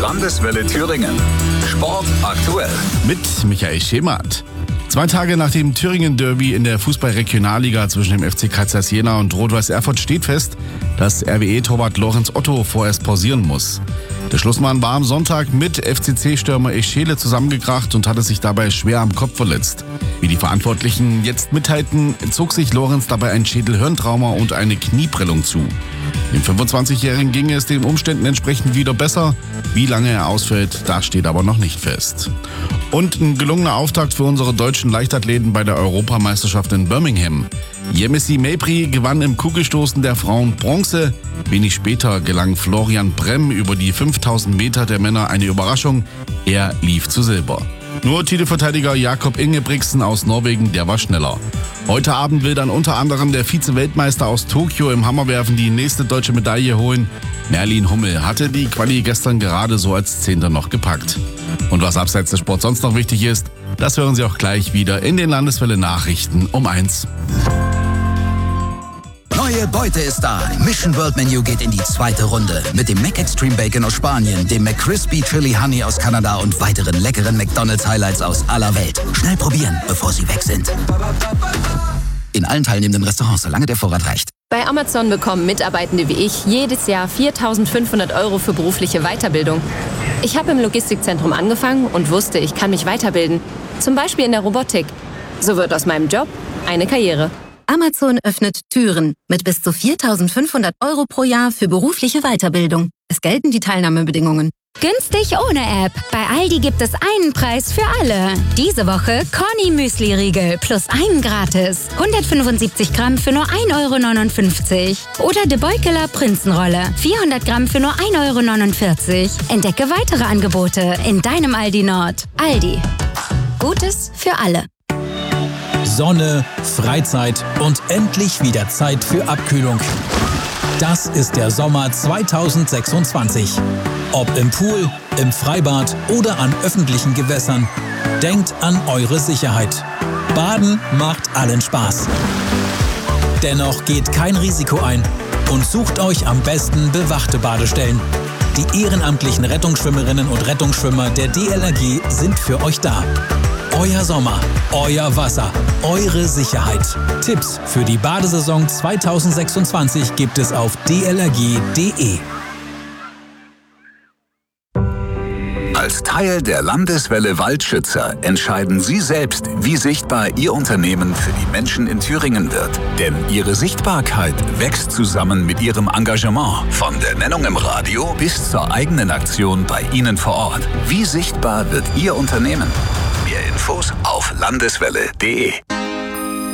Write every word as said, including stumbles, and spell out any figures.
Landeswelle Thüringen. Sport aktuell. Mit Michael Schemert. Zwei Tage nach dem Thüringen-Derby in der Fußball-Regionalliga zwischen dem F C Kaisers Jena und Rot-Weiß Erfurt steht fest, dass R W E-Torwart Lorenz Otto vorerst pausieren muss. Der Schlussmann war am Sonntag mit F C C-Stürmer Eschele zusammengekracht und hatte sich dabei schwer am Kopf verletzt. Wie die Verantwortlichen jetzt mitteilten, zog sich Lorenz dabei ein Schädelhirntrauma und eine Knieprellung zu. Dem fünfundzwanzigjährigen ging es den Umständen entsprechend wieder besser. Wie lange er ausfällt, das steht aber noch nicht fest. Und ein gelungener Auftakt für unsere deutschen Leichtathleten bei der Europameisterschaft in Birmingham. Yemisi Mepri gewann im Kugelstoßen der Frauen Bronze. Wenig später gelang Florian Brem über die fünftausend Meter der Männer eine Überraschung. Er lief zu Silber. Nur Titelverteidiger Jakob Ingebrigtsen aus Norwegen, der war schneller. Heute Abend will dann unter anderem der Vize-Weltmeister aus Tokio im Hammerwerfen die nächste deutsche Medaille holen. Merlin Hummel hatte die Quali gestern gerade so als Zehnter noch gepackt. Und was abseits des Sports sonst noch wichtig ist, das hören Sie auch gleich wieder in den Landeswelle Nachrichten um eins. Neue Beute ist da. Mission World Menu geht in die zweite Runde. Mit dem Mac Extreme Bacon aus Spanien, dem McCrispy Chili Honey aus Kanada und weiteren leckeren McDonald's Highlights aus aller Welt. Schnell probieren, bevor sie weg sind. In allen teilnehmenden Restaurants, solange der Vorrat reicht. Bei Amazon bekommen Mitarbeitende wie ich jedes Jahr viertausendfünfhundert Euro für berufliche Weiterbildung. Ich habe im Logistikzentrum angefangen und wusste, ich kann mich weiterbilden. Zum Beispiel in der Robotik. So wird aus meinem Job eine Karriere. Amazon öffnet Türen mit bis zu viertausendfünfhundert Euro pro Jahr für berufliche Weiterbildung. Es gelten die Teilnahmebedingungen. Günstig ohne App. Bei Aldi gibt es einen Preis für alle. Diese Woche Conny Müsli-Riegel plus einen gratis. hundertfünfundsiebzig Gramm für nur ein Euro neunundfünfzig. Oder De Beukeler Prinzenrolle. vierhundert Gramm für nur ein Euro neunundvierzig. Entdecke weitere Angebote in deinem Aldi Nord. Aldi. Gutes für alle. Sonne, Freizeit und endlich wieder Zeit für Abkühlung. Das ist der Sommer zweitausendsechsundzwanzig. Ob im Pool, im Freibad oder an öffentlichen Gewässern, denkt an eure Sicherheit. Baden macht allen Spaß. Dennoch geht kein Risiko ein und sucht euch am besten bewachte Badestellen. Die ehrenamtlichen Rettungsschwimmerinnen und Rettungsschwimmer der D L R G sind für euch da. Euer Sommer, euer Wasser, eure Sicherheit. Tipps für die Badesaison zweitausendsechsundzwanzig gibt es auf d l r g punkt d e. Als Teil der Landeswelle Waldschützer entscheiden Sie selbst, wie sichtbar Ihr Unternehmen für die Menschen in Thüringen wird. Denn Ihre Sichtbarkeit wächst zusammen mit Ihrem Engagement. Von der Nennung im Radio bis zur eigenen Aktion bei Ihnen vor Ort. Wie sichtbar wird Ihr Unternehmen? Mehr Infos auf landeswelle punkt d e.